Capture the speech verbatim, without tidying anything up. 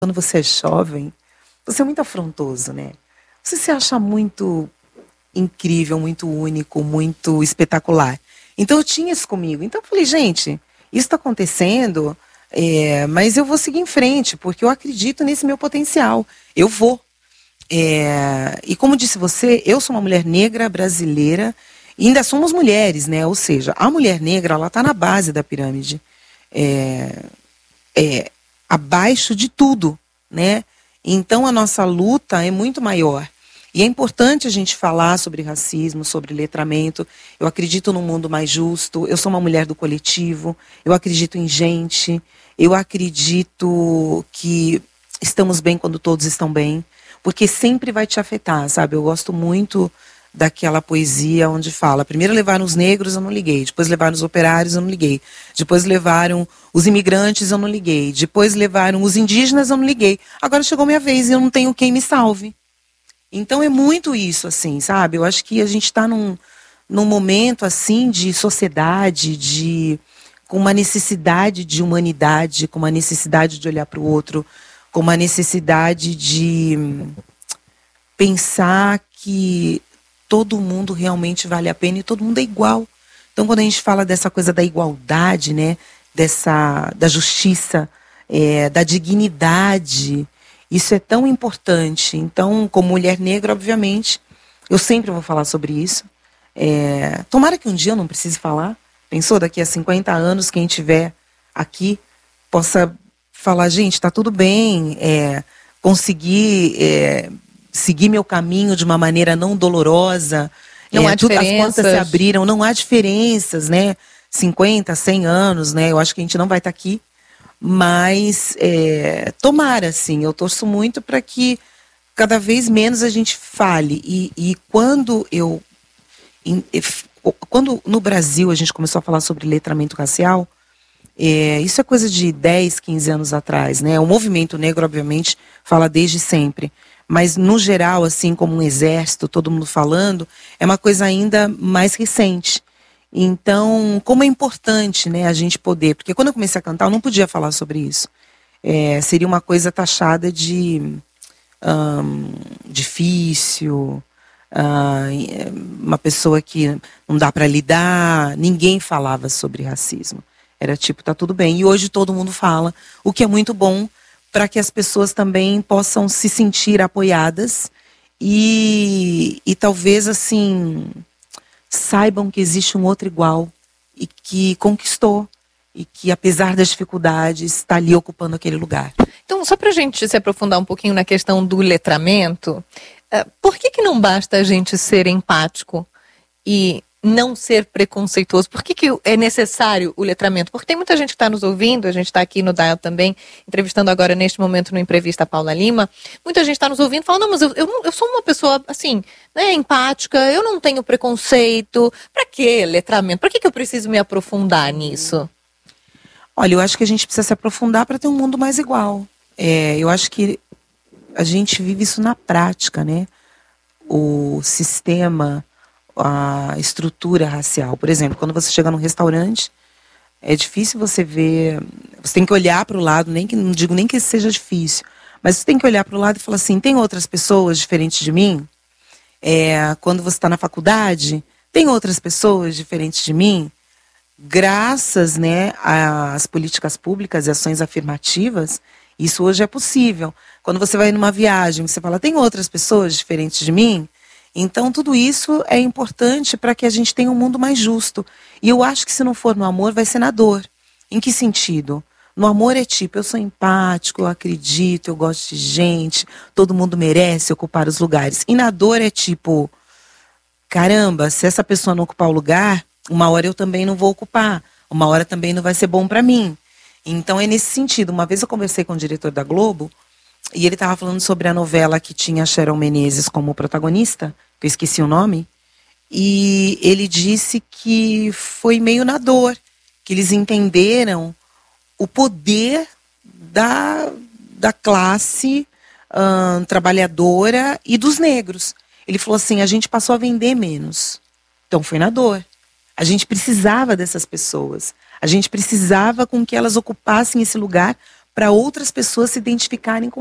Quando você é jovem, você é muito afrontoso, né? Você se acha muito incrível, muito único, muito espetacular. Então eu tinha isso comigo. Então eu falei, gente, isso está acontecendo, é, mas eu vou seguir em frente, porque eu acredito nesse meu potencial. Eu vou. É, e como disse você, eu sou uma mulher negra brasileira, e ainda somos mulheres, né? Ou seja, a mulher negra, ela está na base da pirâmide. É, é, abaixo de tudo, né? Então a nossa luta é muito maior. E é importante a gente falar sobre racismo, sobre letramento. Eu acredito num mundo mais justo. Eu sou uma mulher do coletivo. Eu acredito em gente. Eu acredito que estamos bem quando todos estão bem. Porque sempre vai te afetar, sabe? Eu gosto muito daquela poesia onde fala, primeiro levaram os negros, eu não liguei, depois levaram os operários, eu não liguei, depois levaram os imigrantes, eu não liguei, depois levaram os indígenas, eu não liguei, agora chegou minha vez e eu não tenho quem me salve. Então é muito isso, assim, sabe? Eu acho que a gente está num, num momento, assim, de sociedade, de, com uma necessidade de humanidade, com uma necessidade de olhar para o outro, com uma necessidade de pensar que todo mundo realmente vale a pena e todo mundo é igual. Então, quando a gente fala dessa coisa da igualdade, né, dessa, da justiça, é, da dignidade, isso é tão importante. Então, como mulher negra, obviamente, eu sempre vou falar sobre isso. É, tomara que um dia eu não precise falar. Pensou, daqui a cinquenta anos, quem estiver aqui possa falar, gente, está tudo bem, é, conseguir... É, seguir meu caminho de uma maneira não dolorosa. Não é, há tudo, diferenças. as portas se abriram, não há diferenças, né? cinquenta, cem anos, né? Eu acho que a gente não vai estar aqui. Mas é, tomara, assim, eu torço muito para que cada vez menos a gente fale. E, e quando eu... Em, quando no Brasil a gente começou a falar sobre letramento racial, é, isso é coisa de dez, quinze anos atrás, né? O movimento negro, obviamente, fala desde sempre. Mas, no geral, assim, como um exército, todo mundo falando, é uma coisa ainda mais recente. Então, como é importante, né, a gente poder... Porque quando eu comecei a cantar, eu não podia falar sobre isso. É, seria uma coisa taxada de hum, difícil, hum, uma pessoa que não dá para lidar. Ninguém falava sobre racismo. Era tipo, tá tudo bem. E hoje todo mundo fala, o que é muito bom, para que as pessoas também possam se sentir apoiadas e, e talvez, assim, saibam que existe um outro igual e que conquistou e que, apesar das dificuldades, está ali ocupando aquele lugar. Então, só para a gente se aprofundar um pouquinho na questão do letramento, por que que não basta a gente ser empático e não ser preconceituoso? Por que que é necessário o letramento? Porque tem muita gente que está nos ouvindo, a gente está aqui no Dial também, entrevistando agora neste momento no Entrevista a Paula Lima, muita gente está nos ouvindo e fala, não, mas eu, eu, eu sou uma pessoa, assim, né, empática, eu não tenho preconceito, para que letramento? Para que que eu preciso me aprofundar nisso? Olha, eu acho que a gente precisa se aprofundar para ter um mundo mais igual. É, eu acho que a gente vive isso na prática, né? O sistema... a estrutura racial. Por exemplo, quando você chega num restaurante, é difícil você ver, você tem que olhar para o lado, nem que, não digo nem que seja difícil, mas você tem que olhar para o lado e falar assim, tem outras pessoas diferentes de mim? É, quando você está na faculdade, tem outras pessoas diferentes de mim? Graças, né, às políticas públicas e ações afirmativas, isso hoje é possível. Quando você vai numa viagem, você fala, tem outras pessoas diferentes de mim? Então, tudo isso é importante para que a gente tenha um mundo mais justo. E eu acho que se não for no amor, vai ser na dor. Em que sentido? No amor é tipo, eu sou empático, eu acredito, eu gosto de gente, todo mundo merece ocupar os lugares. E na dor é tipo, caramba, se essa pessoa não ocupar o lugar, uma hora eu também não vou ocupar. Uma hora também não vai ser bom para mim. Então é nesse sentido. Uma vez eu conversei com o diretor da Globo, e ele estava falando sobre a novela que tinha Cheryl Menezes como protagonista, que eu esqueci o nome, e ele disse que foi meio na dor, que eles entenderam o poder da, da classe hum, trabalhadora e dos negros. Ele falou assim, a gente passou a vender menos. Então foi na dor. A gente precisava dessas pessoas. A gente precisava com que elas ocupassem esse lugar para outras pessoas se identificarem com